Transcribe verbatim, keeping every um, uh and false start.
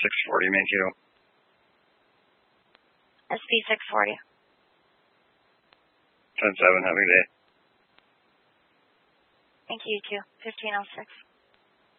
six forty, make you. S P six forty. ten seven, have a good day. Thank you, you too. fifteen oh six.